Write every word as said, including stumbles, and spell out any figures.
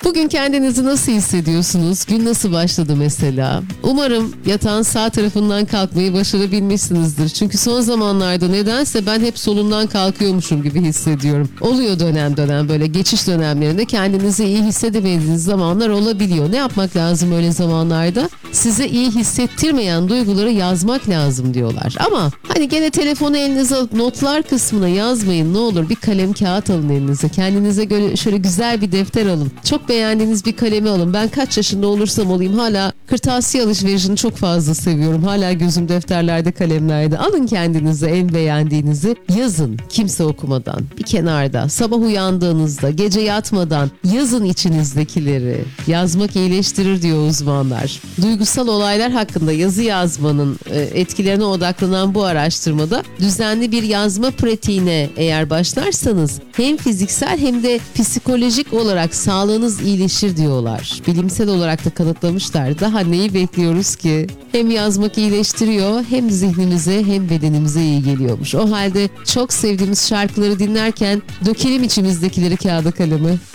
Bugün kendinizi nasıl hissediyorsunuz? Gün nasıl başladı mesela? Umarım yatağın sağ tarafından kalkmayı başarabilmişsinizdir. Çünkü son zamanlarda nedense ben hep solundan kalkıyormuşum gibi hissediyorum. Oluyor dönem dönem böyle geçiş dönemlerinde kendinizi iyi hissedemediğiniz zamanlar olabiliyor. Ne yapmak lazım öyle zamanlarda? Size iyi hissettirmeyen duyguları yazmak lazım diyorlar. Ama hani gene telefonu elinize alıp notlar kısmına yazmayın ne olur. Bir kalem kağıt alın elinize. Kendinize göre şöyle güzel bir defter alın. Çok beğendiğiniz bir kalemi alın. Ben kaç yaşında olursam olayım hala kırtasiye alışverişini çok fazla seviyorum. Hala gözüm defterlerde, kalemlerde. Alın kendinize en beğendiğinizi yazın kimse okumadan. Bir kenarda sabah uyandığınızda, gece yatmadan yazın içinizdekileri. Yazmak iyileştirir diyor uzmanlar. Duygusal olaylar hakkında yazı yazmanın etkilerine odaklanan bu araştırmada düzenli bir yazma pratiğine eğer başlarsanız hem fiziksel hem de psikolojik olarak sağlığınız iyileşir diyorlar. Bilimsel olarak da kanıtlamışlar. Daha neyi bekliyoruz ki? Hem yazmak iyileştiriyor hem zihnimize hem bedenimize iyi geliyormuş. O halde çok sevdiğimiz şarkıları dinlerken dökelim içimizdekileri kağıda kaleme.